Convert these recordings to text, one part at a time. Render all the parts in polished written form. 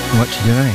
What you doing?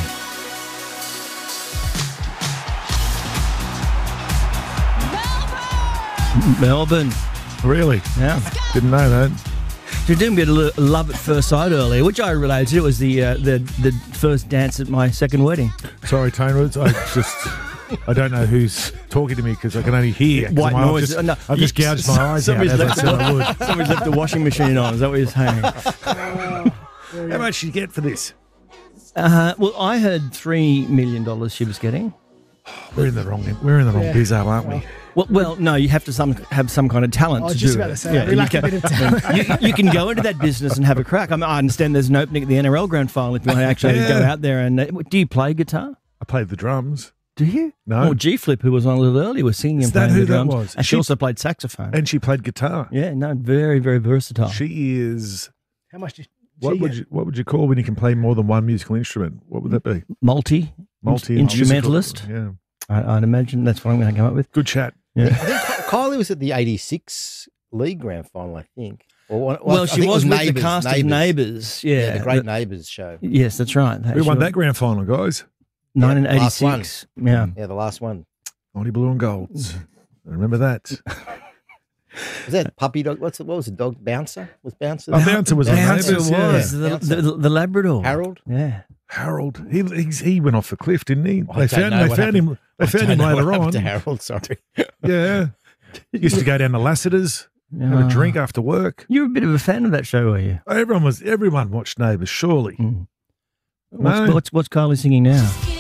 Melbourne. Really? Yeah. Didn't know that. You're doing a bit of love at first sight earlier, which I related to. It was the first dance at my second wedding. Sorry, Tone Woods. I don't know who's talking to me because I can only hear. White noise. I've just gouged my eyes out as I said I would. Somebody's left the washing machine on. Is that what you're saying? How much did you get for this? Well, I heard $3 million she was getting. We're in the wrong bizzo, aren't we? Well, no, you have to have some kind of talent I was to just do about it. to say, we lack a bit of talent. You can go into that business and have a crack. I mean, I understand there's an opening at the NRL Grand Final if you want to actually go out there and... do you play guitar? I played the drums. Do you? No. Well, G-Flip, who was on a little earlier, was singing and playing the drums. That was? And she also played saxophone. And she played guitar. Yeah, no, very, very versatile. She is... How much did What would you call when you can play more than one musical instrument? What would that be? Multi-instrumentalist. Yeah. I'd imagine that's what I'm going to come up with. Good chat. Yeah. I think Kylie was at the 86 League Grand Final, I think. Well, she was with the cast of Neighbours. Yeah, the Great Neighbours show. Yes, that's right. We won that grand final, guys. 1986. Yeah, the last one. 90 blue and golds. I remember that. Was that puppy dog? What was the dog? Bouncer? Was Bouncer? Oh, Bouncer was on Bouncer Neighbours, was yeah. the Labrador. Harold? Yeah. Harold. He went off the cliff, didn't he? They found him later on. To Harold, sorry. Yeah. Used to go down to Lassiter's, have a drink after work. You were a bit of a fan of that show, were you? Everyone watched Neighbours, surely. Mm. No. What's Kylie singing now?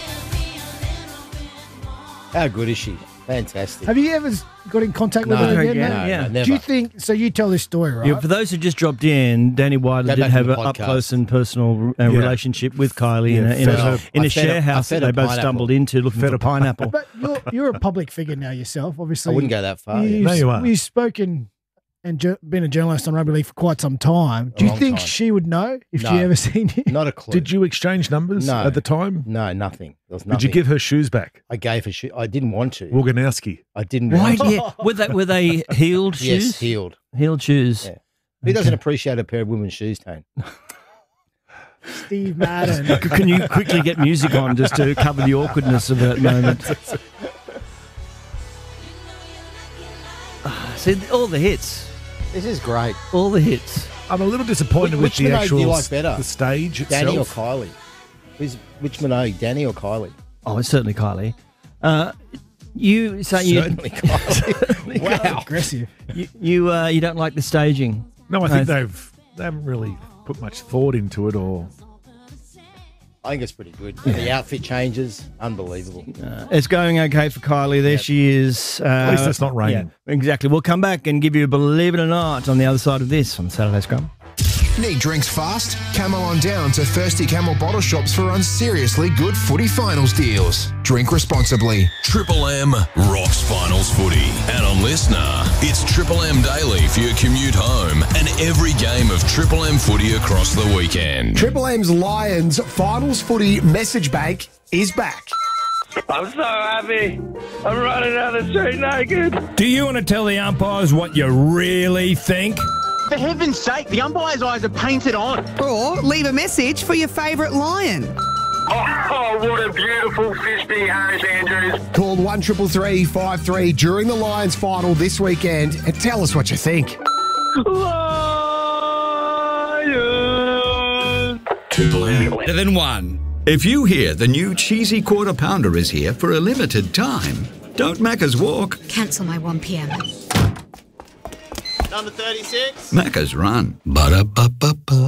How good is she? Fantastic. Have you ever got in contact with her again? Yeah. never. Do you think, so you tell this story, right? Yeah, for those who just dropped in, Danny Wilder Go did back have to an the up podcast. close and personal relationship with Kylie in a I share fed house her that they both pineapple. stumbled into looking for pineapple. But you're a public figure now yourself, obviously. I wouldn't go that far. You, No, you are. You've spoken and been a journalist on rugby league for quite some time. Do you long think time. she would know if No. she ever seen you? Not a clue. Did you exchange numbers No. at the time? No, nothing. There was nothing. Did you give her shoes back? I gave her shoes. I didn't want to. Woganowski. I didn't Why? want to. Yeah. Were they heeled shoes? Yes, healed. Heeled shoes. Yeah. Who doesn't appreciate a pair of women's shoes, Tane? Steve Madden. Can you quickly get music on just to cover the awkwardness of that moment? See, all the hits. This is great. All the hits. I'm a little disappointed with Which the Minogue actual do you like better? the stage itself. Danny or Kylie? Which Minogue, Danny or Kylie? Oh, it's certainly Kylie. You say Certainly Kylie. Wow. Aggressive. you don't like the staging. No, I think they haven't really put much thought into it, or I think it's pretty good. The outfit changes, unbelievable. It's going okay for Kylie. There she is. at least it's not raining. Yeah, exactly. We'll come back and give you a Believe It or Not on the other side of this on Saturday Scrum. Need drinks fast? Camel on down to Thirsty Camel bottle shops for unseriously good footy finals deals. Drink responsibly. Triple M rocks finals footy. And on Listener, it's Triple M Daily for your commute home and every game of Triple M footy across the weekend. Triple M's Lions finals footy message bank is back. I'm so happy. I'm running down the street naked. Do you want to tell the umpires what you really think? For heaven's sake, the umpire's eyes are painted on. Or leave a message for your favourite Lion. Oh, what a beautiful 50, Harris Andrews. Call 133353 during the Lions final this weekend and tell us what you think. Lions. Triple M. Better than one. If you hear the new cheesy quarter pounder is here for a limited time, don't Macca's walk, Cancel my 1 p.m. Number 36. Macca's run. Ba-da-ba-ba-ba.